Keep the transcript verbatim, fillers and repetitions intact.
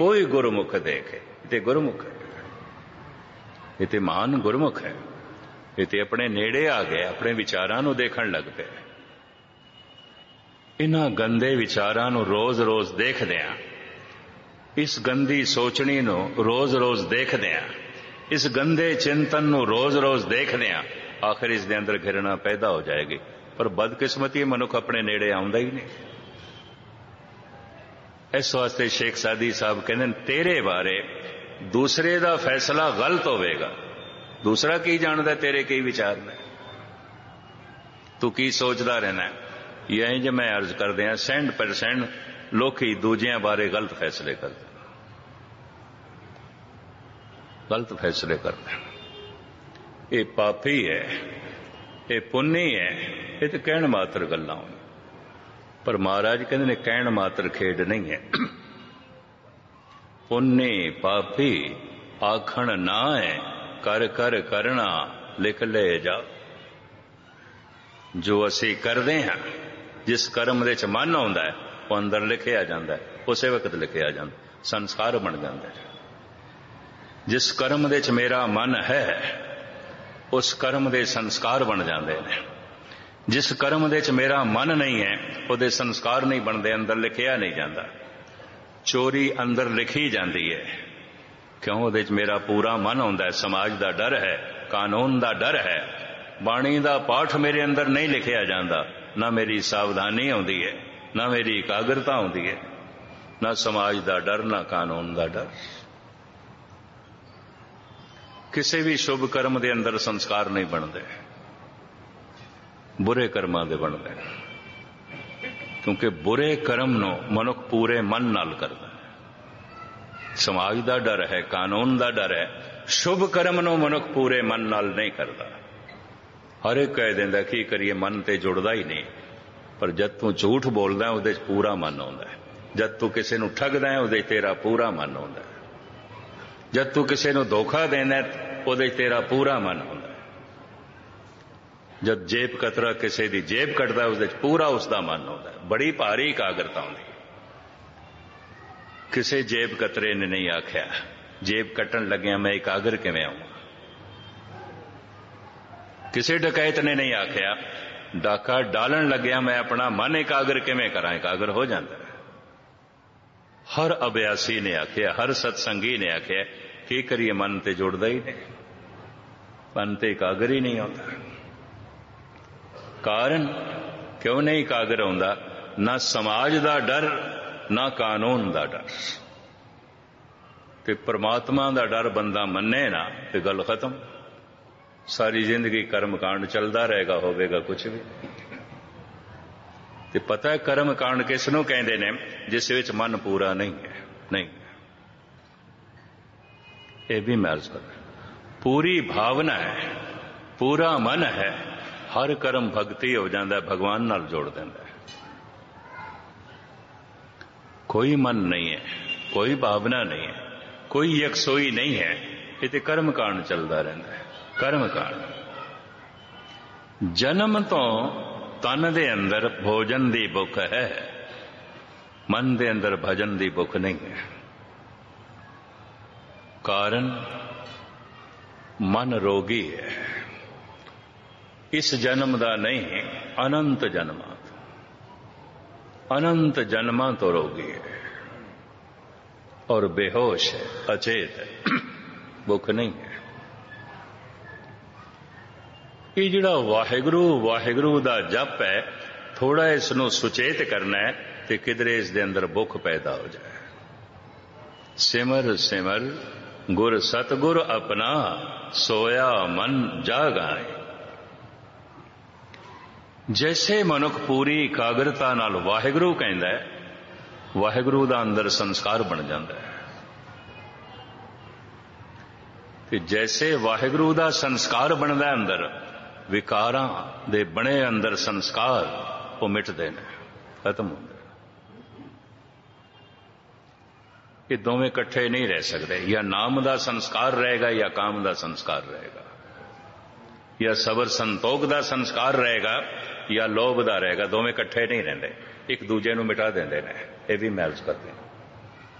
कोई गुरमुख देखे। ये गुरमुख है, ये तो महान गुरमुख है। ये तो अपने नेड़े आ गए, अपने विचारां नूं देखण लग पे। इन्हां गंदे विचारां नूं रोज रोज देखदिआं, इस गंदी सोचनी नूं रोज रोज देखदिआं, इस गंदे चिंतन नूं रोज रोज देखदिआं आखिर इस दे अंदर घृणा पैदा हो जाएगी। पर बदकिस्मती मनुख अपने नेड़े आउंदा ही नहीं। इस वास्ते शेख सादी साहब कहते हैं, तेरे बारे दूसरे दा फैसला गलत होवेगा। दूसरा की जानदा तेरे की विचार ने, तू की सोचदा रहना है। यही जो मैं अर्ज कर दिया, सेंट परसेंट लोकी दूजियां बारे गलत फैसले करते, गलत फैसले करते। ये पापी है, ये पुन्नी है, ये तो कहण मात्र गल्लां होई। पर महाराज कहते ने कहण मात्र खेड नहीं है। पुन्नी पापी आखण ना है, कर कर करना लिख ले जा। जो असी करते हैं, जिस कर्म दे च मन आउंदा है, वो अंदर लिखिया जाता है, उस वक्त लिखिया जाता, संस्कार बन जाता है। जिस कर्म दे च मेरा मन है, उस कर्म दे संस्कार बन जाते हैं। जिस कर्म दे च मेरा मन नहीं है, ਉਹਦੇ संस्कार नहीं बनते, अंदर लिखिया नहीं जाता। चोरी अंदर लिखी जाती है, क्यों? ਉਹਦੇ च मेरा पूरा मन आउंदा है, समाज का डर है, कानून का डर है। बाणी का पाठ मेरे अंदर नहीं लिखिया जाता, ना मेरी सावधानी आउंदी है, ना मेरी एकाग्रता आउंदी है, ना समाज का डर, ना कानून का डर। किसी भी शुभ कर्म के अंदर संस्कार नहीं बनते, बुरे कर्मां दे बनते। क्योंकि बुरे कर्म नूं मनुख पूरे मन नाल करदा है। समाज का डर है, कानून का डर है। शुभ कर्म नूं मनुख पूरे मन नाल नहीं करता। हर एक कह दिंदा की करिए, मन ते जुड़दा ही नहीं। पर जद तू झूठ बोलदा है, उहदे च पूरा मन आउंदा है। जद तू किसी नूं ठगदा है, उहदे च तेरा पूरा मन आउंदा है। जद तू किसी नूं धोखा देंदा है, उहदे च तेरा पूरा मन आउंदा है। जब जेब कतरा किसी की जेब कटदा है, उहदे च पूरा उसका मन आउंदा है। बड़ी भारी एकाग्रता आउंदी है। किसी जेब कतरे ने नहीं आख्या जेब कट्टन लग्या मैं एकाग्र किवें आऊं। किसी डकैत ने नहीं आख्या डाका डालन लग्या मैं अपना मन एकाग्र किवें करा। एकाग्र हो जाता है। हर अभ्यासी ने आख्या, हर सत्संगी ने आख्या की करिए, मन ते जुड़दा ही नहीं, मन ते एकाग्र ही नहीं होता। कारण क्यों नहीं एकाग्र होंदा? ना समाज का डर, ना कानून का डर। ते परमात्मा का डर बंदा मन्ने ना ते गल खत्म। सारी जिंदगी कर्म कांड चलता रहेगा, होवेगा कुछ भी। ते पता है कर्म कांड किसनों कहते ने? जिस विच मन पूरा नहीं है। नहीं, ये भी मैं अर्ज कर, पूरी भावना है, पूरा मन है, हर कर्म भगती हो जाता है, भगवान नाल जोड़ देता है। कोई मन नहीं है, कोई भावना नहीं है, कोई यकसोई नहीं है, ये तो कर्म कांड चलता रहता है। कर्म कांड जन्म तो तन दे अंदर भोजन दी भुख है, मन दे अंदर भजन दी भुख नहीं है। कारण मन रोगी है, इस जन्म का नहीं, अनंत जन्मा अनंत जन्मा तो रोगी है और बेहोश है, अचेत है, भुख नहीं है। ये जिहड़ा वाहिगुरु वाहिगुरु दा जप है, थोड़ा इसनों सुचेत करना है तो किधरे इस दे अंदर भुख पैदा हो जाए। सिमर सिमर गुर सतगुर अपना, सोया मन जागाए। जैसे मनुख पूरी एकाग्रता नाल वाहिगुरु कहंदा है, वाहिगुरु दा अंदर संस्कार बन जाता है। ते जैसे वाहिगुरु दा संस्कार बनता है अंदर, विकारां दे बने अंदर संस्कार वो मिटदे ने, खत्म होंदे। ये दोवें इकट्ठे नहीं रह सकते। या नाम दा संस्कार रहेगा या काम दा संस्कार रहेगा, या सबर संतोख दा संस्कार रहेगा या लोभ दा रहेगा। दोवें इकट्ठे नहीं रहंदे, एक दूजे नूं मिटा देंदे ने। ये भी मैं अर्ज करदा।